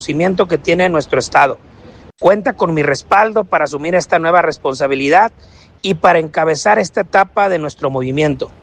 conocimiento que tiene nuestro Estado. Cuenta con mi respaldo para asumir esta nueva responsabilidad y para encabezar esta etapa de nuestro movimiento.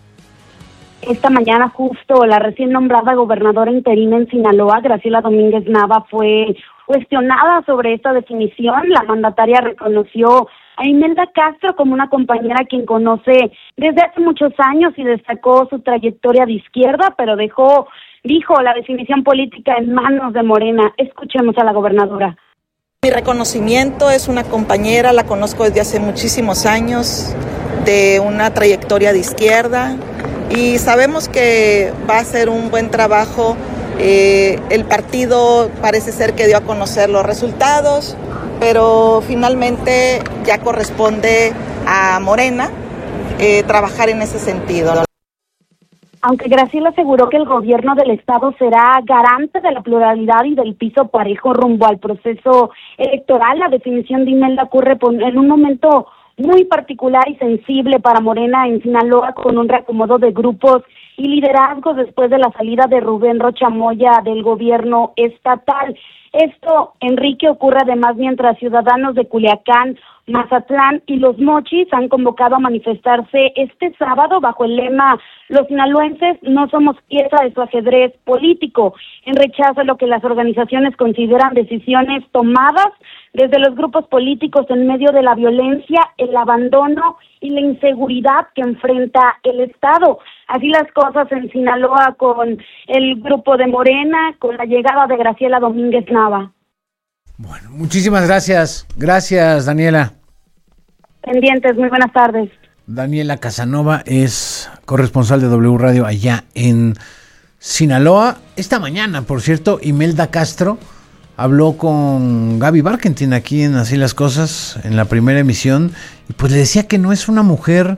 Esta mañana justo la recién nombrada gobernadora interina en Sinaloa, Graciela Domínguez Nava, fue cuestionada sobre esta definición. La mandataria reconoció a Imelda Castro como una compañera a quien conoce desde hace muchos años y destacó su trayectoria de izquierda, pero dijo la definición política en manos de Morena. Escuchemos a la gobernadora. Mi reconocimiento, es una compañera, la conozco desde hace muchísimos años, de una trayectoria de izquierda, y sabemos que va a hacer un buen trabajo. El partido parece ser que dio a conocer los resultados, pero finalmente ya corresponde a Morena trabajar en ese sentido. Aunque Graciela aseguró que el gobierno del Estado será garante de la pluralidad y del piso parejo rumbo al proceso electoral, la definición de Imelda ocurre en un momento muy particular y sensible para Morena en Sinaloa, con un reacomodo de grupos y liderazgos después de la salida de Rubén Rocha Moya del gobierno estatal. Esto, Enrique, ocurre además mientras ciudadanos de Culiacán, Mazatlán y Los Mochis han convocado a manifestarse este sábado bajo el lema "Los sinaloenses no somos pieza de su ajedrez político", en rechazo a lo que las organizaciones consideran decisiones tomadas desde los grupos políticos en medio de la violencia, el abandono y la inseguridad que enfrenta el Estado. Así las cosas en Sinaloa con el grupo de Morena, con la llegada de Graciela Domínguez Nava. Bueno, muchísimas gracias. Gracias, Daniela. Pendientes, muy buenas tardes. Daniela Casanova es corresponsal de W Radio allá en Sinaloa. Esta mañana, por cierto, Imelda Castro habló con Gaby Barkentin aquí en Así las Cosas, en la primera emisión, y pues le decía que no es una mujer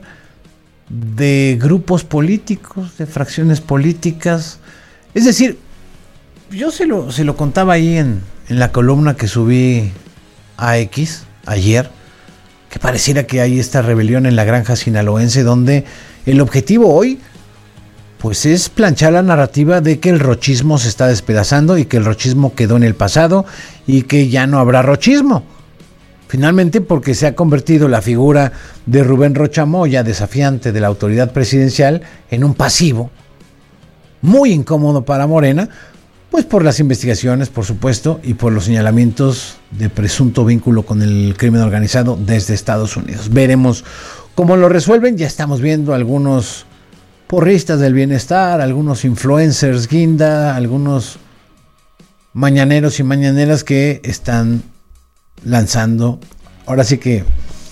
de grupos políticos, de fracciones políticas. Es decir, yo se lo contaba ahí en la columna que subí a X ayer, que pareciera que hay esta rebelión en la granja sinaloense, donde el objetivo hoy pues es planchar la narrativa de que el rochismo se está despedazando y que el rochismo quedó en el pasado y que ya no habrá rochismo. Finalmente, porque se ha convertido la figura de Rubén Rocha Moya, desafiante de la autoridad presidencial, en un pasivo muy incómodo para Morena, pues por las investigaciones, por supuesto, y por los señalamientos de presunto vínculo con el crimen organizado desde Estados Unidos. Veremos cómo lo resuelven. Ya estamos viendo algunos porristas del bienestar, algunos influencers guinda, algunos mañaneros y mañaneras que están lanzando, ahora sí que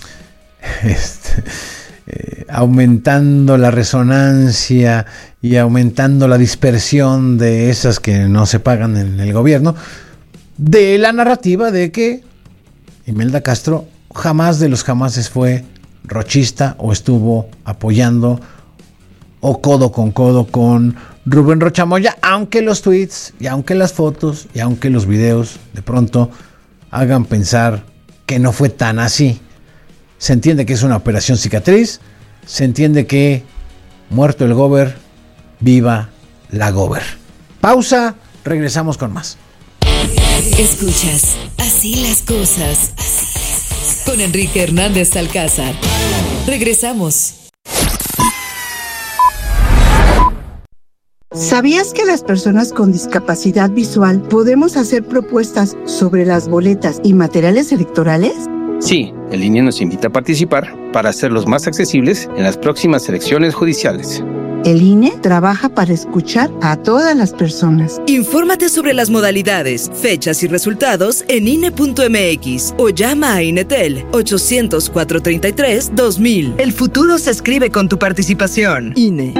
aumentando la resonancia y aumentando la dispersión de esas que no se pagan en el gobierno, de la narrativa de que Imelda Castro jamás de los jamases fue rochista o estuvo apoyando o codo con Rubén Rocha Moya, aunque los tweets y aunque las fotos y aunque los videos de pronto hagan pensar que no fue tan así. Se entiende que es una operación cicatriz, se entiende que muerto el gober, viva la gober. Pausa, regresamos con más. Escuchas Así las Cosas con Enrique Hernández Alcázar. Regresamos. ¿Sabías que las personas con discapacidad visual podemos hacer propuestas sobre las boletas y materiales electorales? Sí, el INE nos invita a participar para hacerlos más accesibles en las próximas elecciones judiciales. El INE trabaja para escuchar a todas las personas. Infórmate sobre las modalidades, fechas y resultados en INE.mx o llama a INETEL 800-433-2000. El futuro se escribe con tu participación. INE.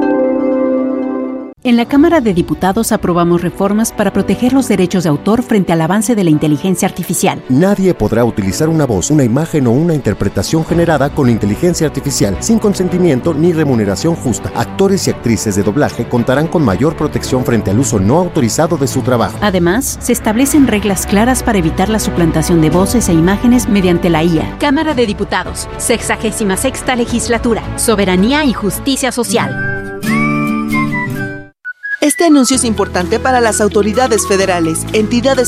En la Cámara de Diputados aprobamos reformas para proteger los derechos de autor frente al avance de la inteligencia artificial. Nadie podrá utilizar una voz, una imagen o una interpretación generada con inteligencia artificial sin consentimiento ni remuneración justa. Actores y actrices de doblaje contarán con mayor protección frente al uso no autorizado de su trabajo. Además, se establecen reglas claras para evitar la suplantación de voces e imágenes mediante la IA. Cámara de Diputados, 66ª Legislatura, Soberanía y Justicia Social. Este anuncio es importante para las autoridades federales, entidades